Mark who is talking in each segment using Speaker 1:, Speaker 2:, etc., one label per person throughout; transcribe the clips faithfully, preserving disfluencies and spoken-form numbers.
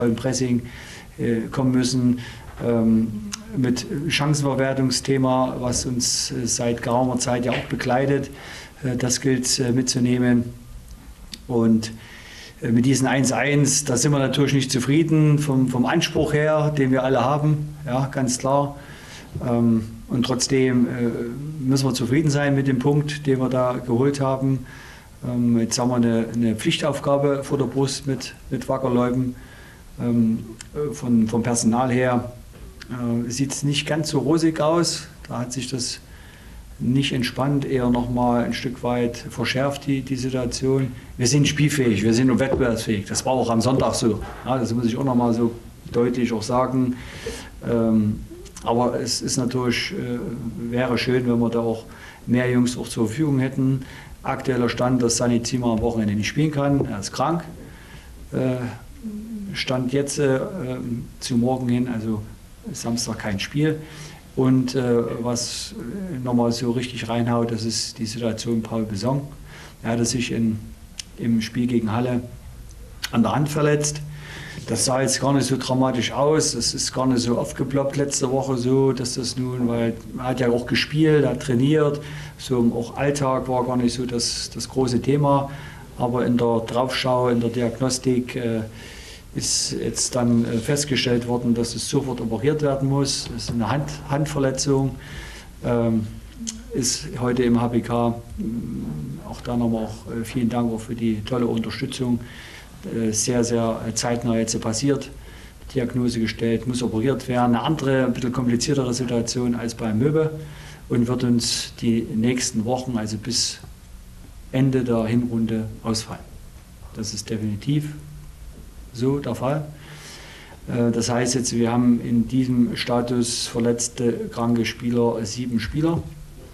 Speaker 1: im Pressing äh, kommen müssen. Ähm, mit Chancenverwertungsthema, was uns äh, seit geraumer Zeit ja auch begleitet. Äh, das gilt äh, mitzunehmen. Und äh, mit diesen eins eins, da sind wir natürlich nicht zufrieden vom, vom Anspruch her, den wir alle haben, ja, ganz klar. Ähm, und trotzdem äh, müssen wir zufrieden sein mit dem Punkt, den wir da geholt haben. Ähm, jetzt haben wir eine, eine Pflichtaufgabe vor der Brust mit, mit Wackerleuben. Ähm, von, vom Personal her äh, sieht es nicht ganz so rosig aus. Da hat sich das nicht entspannt, eher noch mal ein Stück weit verschärft, die, die Situation. Wir sind spielfähig, wir sind nur wettbewerbsfähig. Das war auch am Sonntag so. Ja, das muss ich auch noch mal so deutlich auch sagen. Ähm, aber es ist natürlich, äh, wäre schön, wenn wir da auch mehr Jungs auch zur Verfügung hätten. Aktueller Stand, dass Sani Zimmer am Wochenende nicht spielen kann. Er ist krank. Äh, Stand jetzt äh, zu morgen hin, also Samstag kein Spiel. Und äh, was nochmal so richtig reinhaut, das ist die Situation Paul Besson. Er hatte sich in, im Spiel gegen Halle an der Hand verletzt. Das sah jetzt gar nicht so dramatisch aus. Das ist gar nicht so aufgeploppt letzte Woche so, dass das nun, weil er hat ja auch gespielt, hat trainiert. So auch Alltag war gar nicht so das, das große Thema. Aber in der Draufschau, in der Diagnostik äh, ist jetzt dann äh, festgestellt worden, dass es sofort operiert werden muss. Das ist eine Hand, Handverletzung. Ähm, ist heute im H B K. Auch da nochmal auch, äh, vielen Dank auch für die tolle Unterstützung. Äh, sehr, sehr zeitnah jetzt passiert. Diagnose gestellt, muss operiert werden. Eine andere, ein bisschen kompliziertere Situation als bei Möbe und wird uns die nächsten Wochen, also bis Ende der Hinrunde, ausfallen. Das ist definitiv so der Fall. Das heißt jetzt, wir haben in diesem Status verletzte, kranke Spieler sieben Spieler,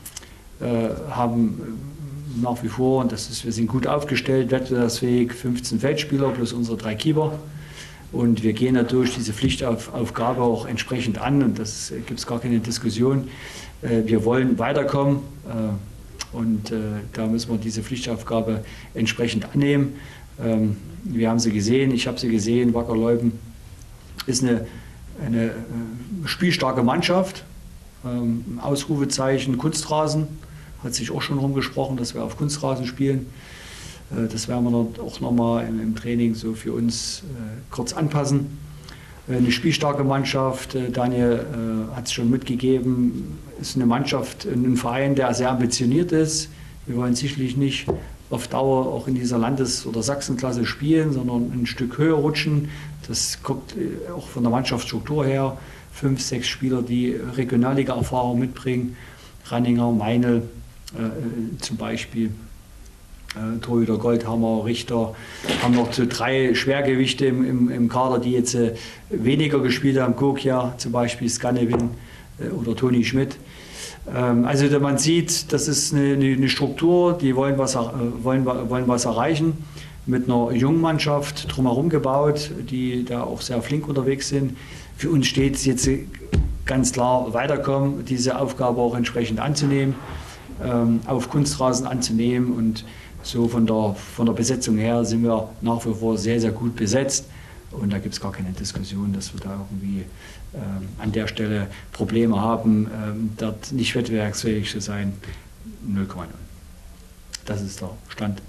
Speaker 1: haben nach wie vor, und das ist, wir sind gut aufgestellt, wettbewerbsfähig, fünfzehn Feldspieler plus unsere drei Keeper. Und wir gehen natürlich diese Pflichtaufgabe auch entsprechend an, und das gibt es gar keine Diskussion. Wir wollen weiterkommen. Und äh, da müssen wir diese Pflichtaufgabe entsprechend annehmen. Ähm, wir haben sie gesehen, ich habe sie gesehen, Wackerleuben ist eine, eine äh, spielstarke Mannschaft. Ähm, Ausrufezeichen Kunstrasen, hat sich auch schon rumgesprochen, dass wir auf Kunstrasen spielen. Äh, das werden wir dann auch nochmal im, im Training so für uns äh, kurz anpassen. Äh, eine spielstarke Mannschaft, äh, Daniel äh, hat es schon mitgegeben, ist eine Mannschaft, ein Verein, der sehr ambitioniert ist. Wir wollen sicherlich nicht auf Dauer auch in dieser Landes- oder Sachsenklasse spielen, sondern ein Stück höher rutschen. Das kommt auch von der Mannschaftsstruktur her. Fünf, sechs Spieler, die Regionalliga-Erfahrung mitbringen. Ranninger, Meinl äh, zum Beispiel. Äh, Torhüter Goldhammer, Richter, haben noch so drei Schwergewichte im, im, im Kader, die jetzt äh, weniger gespielt haben. Kokia zum Beispiel, Skanewin äh, oder Toni Schmidt. Ähm, also man sieht, das ist eine, eine Struktur, die wollen was, äh, wollen, wollen was erreichen. Mit einer jungen Mannschaft drumherum gebaut, die da auch sehr flink unterwegs sind. Für uns steht es jetzt ganz klar, weiterkommen, diese Aufgabe auch entsprechend anzunehmen, ähm, auf Kunstrasen anzunehmen, und so von der, von der Besetzung her sind wir nach wie vor sehr, sehr gut besetzt. Und da gibt es gar keine Diskussion, dass wir da irgendwie ähm, an der Stelle Probleme haben, ähm, dort nicht wettbewerbsfähig zu sein. null Komma null. Das ist der Stand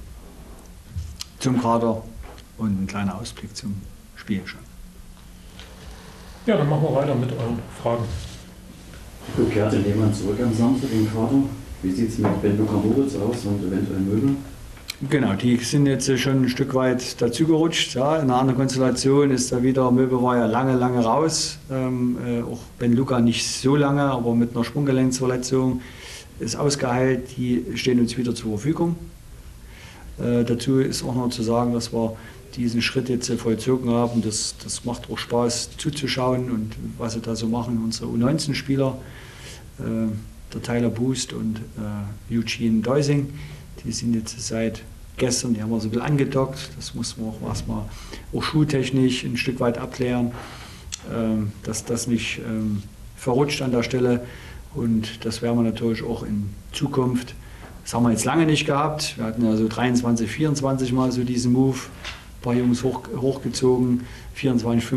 Speaker 1: zum Kader und ein kleiner Ausblick zum Spiel schon.
Speaker 2: Ja, dann machen wir weiter mit euren Fragen.
Speaker 3: Kehrte jemand zurück am Samstag im Kader? Wie sieht es mit Ben-Luca Moritz aus und eventuell Möbel?
Speaker 1: Genau, die sind jetzt schon ein Stück weit dazugerutscht. Ja, in einer anderen Konstellation ist da wieder, Möbel war ja lange, lange raus. Ähm, äh, auch Ben-Luca nicht so lange, aber mit einer Sprunggelenksverletzung ist ausgeheilt. Die stehen uns wieder zur Verfügung. Äh, dazu ist auch noch zu sagen, dass wir diesen Schritt jetzt vollzogen haben. Das, das macht auch Spaß zuzuschauen und was sie da so machen. Unsere U neunzehn Spieler, äh, der Tyler Boost und äh, Eugene Deusing, die sind jetzt seit gestern, die haben wir so ein bisschen angedockt. Das muss man auch erstmal auch schultechnisch ein Stück weit abklären, äh, dass das nicht äh, verrutscht an der Stelle. Und das werden wir natürlich auch in Zukunft. Das haben wir jetzt lange nicht gehabt. Wir hatten ja so dreiundzwanzig, vierundzwanzig Mal so diesen Move. ein paar Jungs hoch, hochgezogen, vierundzwanzig,